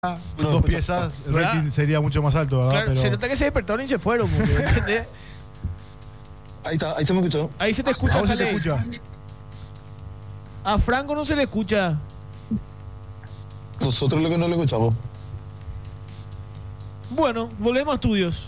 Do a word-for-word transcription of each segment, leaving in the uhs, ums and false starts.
No, dos escucha. piezas, el ¿Verdad? rating sería mucho más alto, ¿verdad? Claro, Pero se nota que se despertaron y se fueron, porque, ¿entendés? Ahí está, ahí se me escuchó. Ahí se te ¿a escucha, vos se te Jaley. escucha? A Franco no se le escucha. Nosotros lo que no lo escuchamos. Bueno, volvemos a estudios.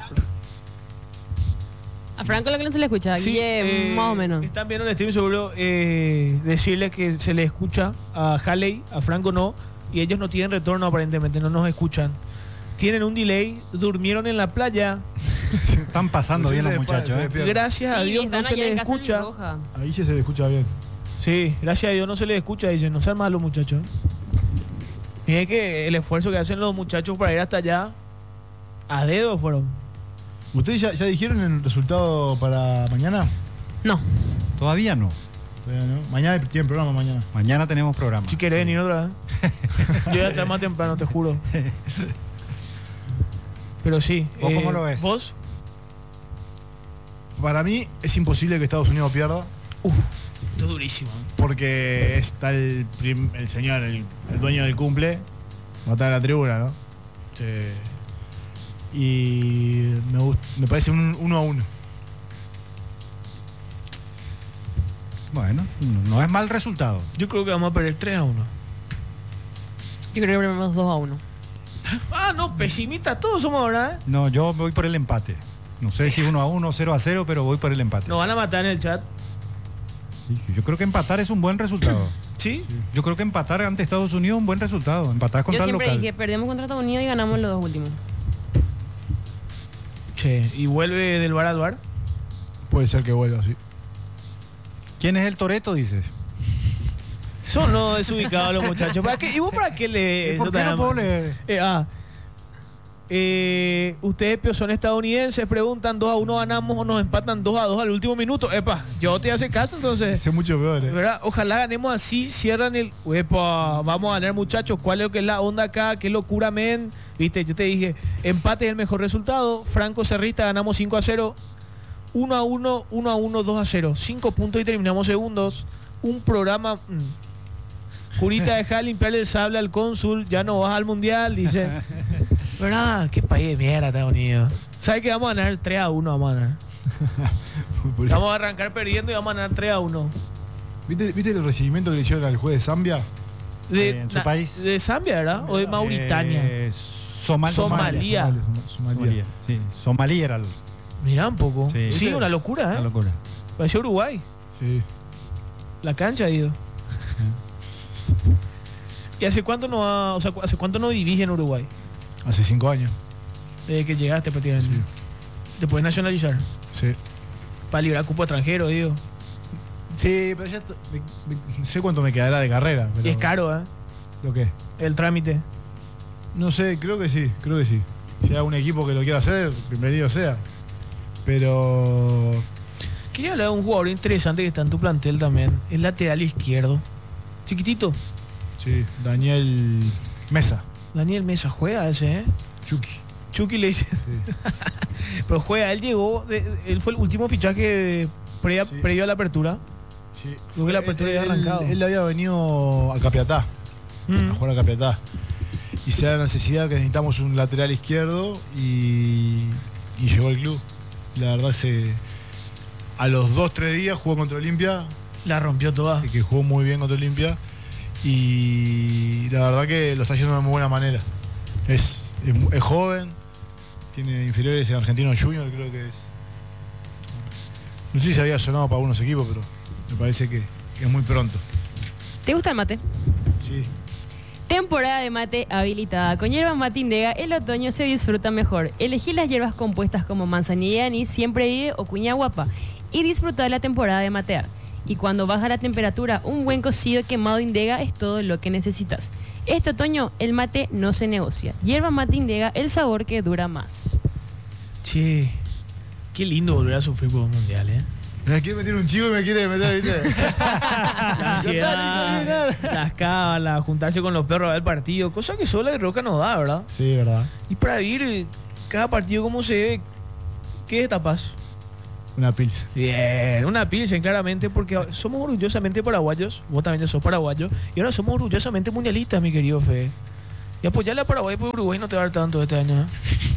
A Franco lo que no se le escucha, Sí, Guille, eh, más o menos. Están viendo el stream, seguro eh, decirles que se le escucha a Haley, a Franco no, y ellos no tienen retorno aparentemente, no nos escuchan. Tienen un delay, durmieron en la playa. Están pasando Sí, bien se los despa- muchachos, se ¿eh? despierta. Gracias a Sí, Dios no están se allá les en casa de escucha. Roja. Ahí ya se le escucha bien. Sí, gracias a Dios no se les escucha, dicen, no sean malos muchachos. Miren que el esfuerzo que hacen los muchachos para ir hasta allá, a dedo fueron. ¿Ustedes ya, ya dijeron el resultado para mañana? No. Todavía no. Todavía no. Mañana tienen programa mañana. Mañana tenemos programa. Si querés Sí. venir otra vez. Yo voy a estar más temprano, te juro. Pero sí. ¿Vos cómo lo ves? ¿Vos? Para mí es imposible que Estados Unidos pierda Esto es durísimo. porque está el, prim- el señor, el, el dueño del cumple, va a estar en la tribuna, ¿no? Sí. Y me, gust- me parece un uno a uno. Bueno, no no es mal resultado. Yo creo que vamos a perder tres a uno. Yo creo que perdemos dos a uno. Ah, no, pesimista, todos somos ahora, ¿eh? No, yo voy por el empate. No sé si uno a uno, cero a cero, pero voy por el empate. Nos van a matar en el chat. Sí, yo creo que empatar es un buen resultado. ¿Sí? Yo creo que empatar ante Estados Unidos es un buen resultado. Empatar Yo contra el siempre local. dije, perdemos contra Estados Unidos y ganamos los dos últimos. Che, ¿y vuelve del bar al bar? Puede ser que vuelva, sí. ¿Quién es el Toreto, dices? Son los desubicados los muchachos. ¿Para qué? ¿Y vos para qué lees? ¿Por Yo qué te no amo. puedo leer? Eh, ah. Eh, ustedes, pero son estadounidenses, preguntan dos a uno ganamos o nos empatan dos a dos al último minuto. Epa, yo te hace caso entonces. Es mucho peor, ¿eh? ¿Verdad? Ojalá ganemos así, cierran el... Epa, vamos a ganar muchachos, ¿cuál es lo que es la onda acá? Qué locura, men. Viste, yo te dije, empate es el mejor resultado. Franco Cerrista ganamos cinco a cero. uno a uno, uno a uno, dos a cero. cinco puntos y terminamos segundos. Un programa... mm. Curita, deja de limpiarle el sable al cónsul, ya no vas al mundial, dice. ¿Verdad? Qué país de mierda, Estados Unidos. ¿Sabes que vamos a ganar tres a uno? Vamos a ganar. Por- Vamos a arrancar perdiendo y vamos a ganar tres a uno. ¿Viste, ¿Viste el recibimiento que le hicieron al juez de Zambia? De, Eh, en su na- país. de Zambia, ¿verdad? O de Mauritania. Eh, Somal- Somalia. Somalia. Somalia. Somalia. Sí, Somalí era el- Mirá un poco. Sí, Sí. una locura, una ¿eh? locura. Pareció Uruguay. Sí. La cancha, digo. ¿Y hace cuánto no ha- o sea, hace cuánto no dirige en Uruguay? Hace cinco años. Desde que llegaste prácticamente. Sí. Te puedes nacionalizar. Sí. Para librar cupo extranjero, digo. Sí, pero ya t- me- me- sé cuánto me quedará de carrera. Pero Y es caro, ¿eh? ¿Lo qué? El trámite. No sé, creo que sí, creo que sí. Si hay un equipo que lo quiera hacer, bienvenido sea. Pero Quería hablar de un jugador interesante que está en tu plantel también. Es lateral izquierdo. Chiquitito. sí, Daniel Mesa, Daniel Mesa juega ese, ¿eh? Chucky. Chucky le dice. Sí. Pero juega, él llegó, de- él fue el último fichaje de- previa- Sí. previo a la apertura. Sí. Creo que la apertura él, había arrancado. él había venido a Capiatá, Mm. a jugar a Capiatá. Y se da la necesidad que necesitamos un lateral izquierdo y, y llegó al club. La verdad se a los dos, tres días jugó contra Olimpia, La rompió toda. que jugó muy bien contra Olimpia. Y la verdad que lo está haciendo de muy buena manera. Es, es, mu- es joven, tiene inferiores en Argentino Junior, creo que es. No sé si se había sonado para algunos equipos, pero me parece que, que es muy pronto. ¿Te gusta el mate? Sí. Temporada de mate habilitada. Con hierba mate Indega, el otoño se disfruta mejor. Elegí las hierbas compuestas como manzanilla y anís, siempre vive o cuña guapa. Y disfruta de la temporada de matear. Y cuando baja la temperatura, un buen cocido quemado Indega es todo lo que necesitas. Este otoño, el mate no se negocia. Hierba mate Indega, el sabor que dura más. Che, qué lindo volver a sufrir por un mundial, ¿eh? Me quiere meter un chivo y me quiere meter, ¿viste? La ansiedad, las cábalas, juntarse con los perros a ver el partido, cosa que sola de Roca nos da, ¿verdad? Sí, verdad. Y para vivir eh, cada partido como se ve, ¿qué es esta paz? Una pilsa. Bien, una pilsen claramente, porque somos orgullosamente paraguayos, vos también sos paraguayo, y ahora somos orgullosamente mundialistas, mi querido Fe. Y apoyarle a Paraguay, porque Uruguay no te va a dar tanto este año. ¿eh?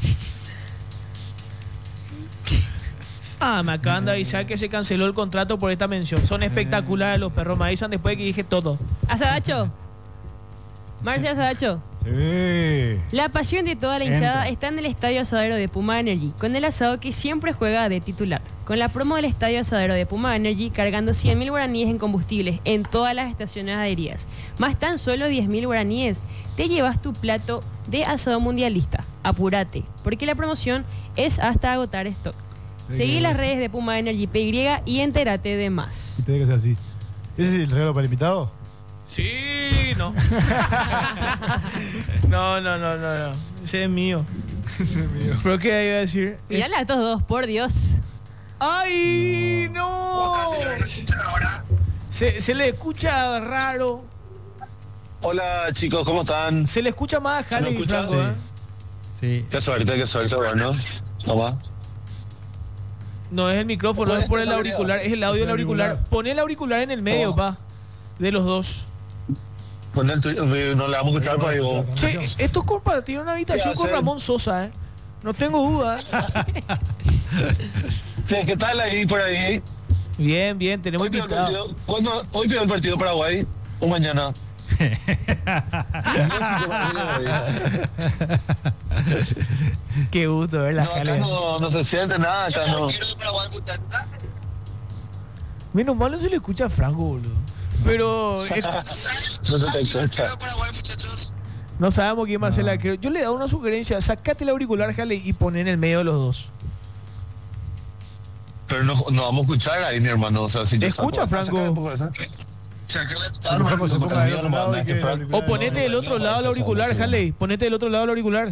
Ah, me acaban de avisar que se canceló el contrato por esta mención. Son espectaculares los perros. Me avisan después de que dije todo. Asadacho. Marcia Asadacho. Sí. La pasión de toda la hinchada Entra. está en el Estadio Asadero de Puma Energy, con el asado que siempre juega de titular. Con la promo del Estadio Asadero de Puma Energy, cargando cien mil guaraníes en combustibles en todas las estaciones adheridas, más tan solo diez mil guaraníes, te llevas tu plato de asado mundialista. Apúrate, porque la promoción es hasta agotar stock. Sí. Seguí las redes de Puma Energy P Y y entérate de más. Y tiene que ser así. ¿Ese es el regalo para el invitado? Sí, no. no, no, no, no, no. Ese es mío. Ese es mío. ¿Pero qué iba a decir? Mirala a estos dos, por Dios. ¡Ay, no! Se, se le escucha raro. Hola chicos, ¿cómo están? Se le escucha más a ¿Se me Jale y escucha? Franco, ¿eh? Sí. Qué suerte, qué suerte, bueno. Toma. No es el micrófono, ¿Puedes es por el tener auricular, es el audio Es del el auricular. auricular. Pon el auricular en el medio, Oh. pa. De los dos. Pon el tuyo, no le vamos a escuchar, pues digo. Che, esto es compartir una habitación ¿Qué con hacen? Ramón Sosa, ¿eh? No tengo duda, ¿eh? Sí, ¿qué tal ahí por ahí? Bien, bien, tenemos Hoy pidió el invitado. partido, ¿cuándo? Hoy pidió el partido Paraguay o mañana. Qué gusto ver la No, acá Jale. no, no se siente nada, acá no. Menos mal no se le escucha a Franco, boludo. Pero es- No se te escucha. no sabemos quién va a ser el No. arquero. Yo le he dado una sugerencia, sacate el auricular, Jale, y poné en el medio de los dos. Pero no, no vamos a escuchar ahí, mi hermano. O sea, si yo Escucha, saco- Franco. saca un poco de eso. Franco se ponga del otro lado y que el auricular- O ponete del otro lado del auricular, Jale. Ponete del otro lado del auricular.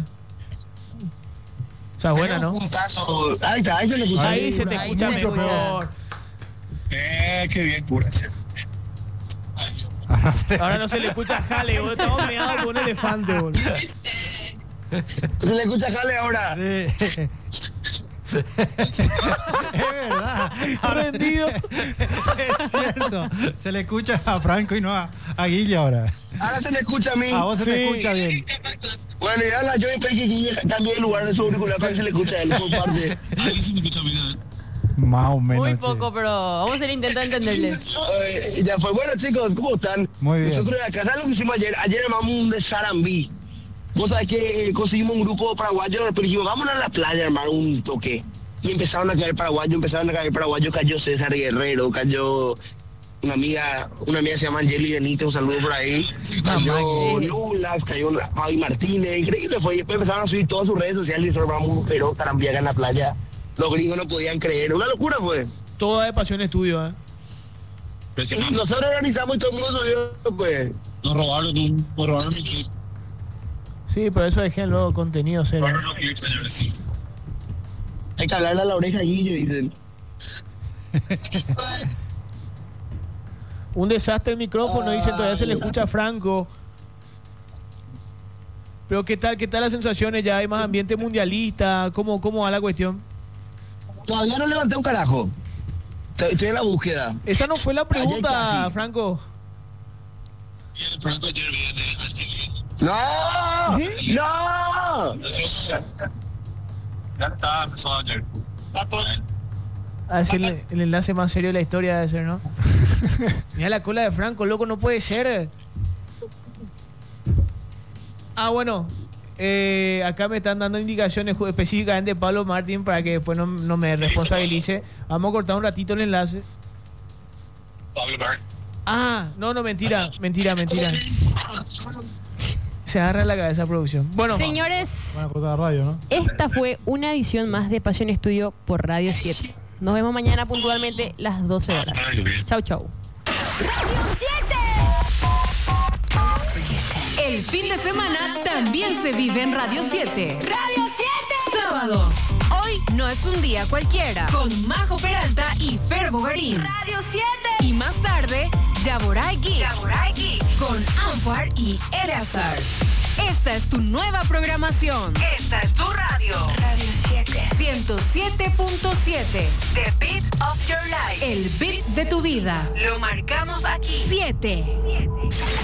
O sea, buena, ¿no? Ahí está, ahí se le escucha. Ahí se te Ahí escucha se escucha. mejor. Eh, qué bien, cura. Ahora se- Ahora no se le escucha a Jale, boludo. Estamos meados con un elefante, boludo. Se le escucha Jale ahora. Sí. Es verdad. Rendido. Es cierto. Se le escucha a Franco y no a, a Guille ahora. Ahora se le escucha a mí. A vos se Sí. te escucha bien. Bueno, ya la yo pensé que cambié el lugar de su auricular para que se le escuche a él por parte. Ahí se me escucha bien. Más o menos. Muy che. poco, pero vamos a hacer intento de entenderles. Eh, ya fue. Bueno, chicos, ¿cómo están? Muy bien. Nosotros acá, ¿sabes lo que hicimos ayer? Ayer armamos un de Sarambí. Vos sabés que eh, conseguimos un grupo paraguayo, pero dijimos, vámonos a la playa a armar un toque. Y empezaron a caer paraguayos, empezaron a caer paraguayos, cayó César Guerrero, cayó una amiga, una amiga se llama Angeli Benítez, un saludo por ahí. Cayó Lula, cayó Javi Martínez, increíble fue. Y después empezaron a subir todas sus redes sociales y nosotros armamos un pero Sarambí acá en la playa. Los gringos no podían creer, una locura fue. Toda de Pasión Estudio, ¿eh? Y nosotros organizamos y todo el mundo subió, pues. Nos robaron, nos robaron mi clip. Sí, pero eso dejé luego contenido serio. Hay que hablarle a la oreja Guillo, dicen. Un desastre el micrófono, dicen, todavía se le escucha a Franco. Pero ¿qué tal, qué tal las sensaciones? ¿Ya hay más ambiente mundialista? ¿Cómo, cómo va la cuestión? Todavía no levanté un carajo. Estoy estoy en la búsqueda. Esa no fue la pregunta, casi. Franco. ¡No! ¿Eh? ¡No! Ya está, empezó ayer. A ver si el, el enlace más serio de la historia debe ser, ¿no? Mira la cola de Franco, loco, no puede ser. Ah, bueno. eh, acá me están dando indicaciones ju- específicamente de Pablo Martín para que después no, no me responsabilice. Vamos a cortar un ratito el enlace. Pablo Bar. Ah, no, no, mentira, mentira, mentira. Se agarra la cabeza producción. Bueno, Señores, Van a cortar la radio, ¿no? esta fue una edición más de Pasión Estudio por Radio siete. Nos vemos mañana puntualmente las doce horas. Chau, chau. El fin de semana también se vive en Radio siete. Radio siete. Sábados. Hoy no es un día cualquiera. Con Majo Peralta y Fer Bogarín. Radio siete. Y más tarde, Yaboray Geek. Yaboray Geek. Con Anfar y Eleazar. Esta es tu nueva programación. Esta es tu radio. Radio siete. ciento siete punto siete. The Beat of Your Life. El beat de tu vida. Lo marcamos aquí. siete.